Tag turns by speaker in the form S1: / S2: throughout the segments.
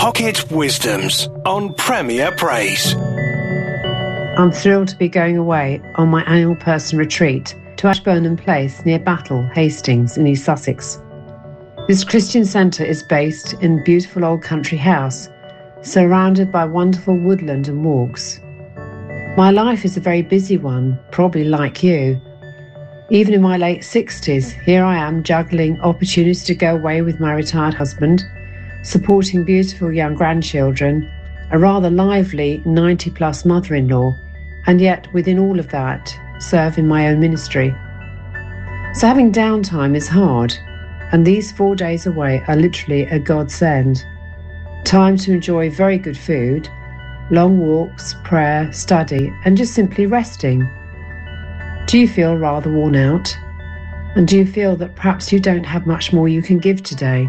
S1: Pocket Wisdoms on Premier Praise.
S2: I'm thrilled to be going away on my annual person retreat to Ashburnham Place near Battle, Hastings in East Sussex. This Christian centre is based in a beautiful old country house, surrounded by wonderful woodland and walks. My life is a very busy one, probably like you. Even in my late 60s, here I am juggling opportunities to go away with my retired husband, supporting beautiful young grandchildren, a rather lively 90-plus mother-in-law, and yet within all of that, serve in my own ministry. So having downtime is hard, and these 4 days away are literally a godsend. Time to enjoy very good food, long walks, prayer, study, and just simply resting. Do you feel rather worn out? And do you feel that perhaps you don't have much more you can give today?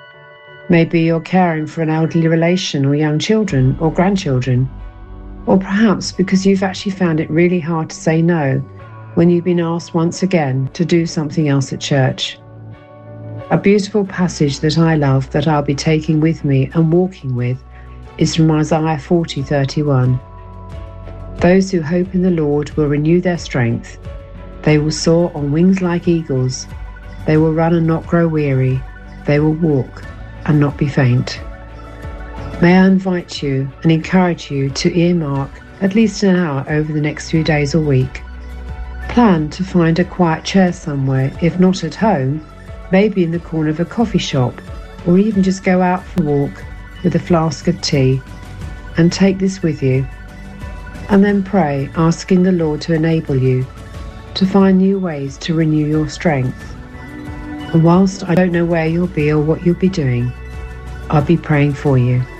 S2: Maybe you're caring for an elderly relation or young children or grandchildren. Or perhaps because you've actually found it really hard to say no when you've been asked once again to do something else at church. A beautiful passage that I love that I'll be taking with me and walking with is from Isaiah 40:31. Those who hope in the Lord will renew their strength. They will soar on wings like eagles. They will run and not grow weary. They will walk and not be faint. May I invite you and encourage you to earmark at least an hour over the next few days or week. Plan to find a quiet chair somewhere, if not at home, maybe in the corner of a coffee shop, or even just go out for a walk with a flask of tea, and take this with you. And then pray, asking the Lord to enable you to find new ways to renew your strength. And whilst I don't know where you'll be or what you'll be doing, I'll be praying for you.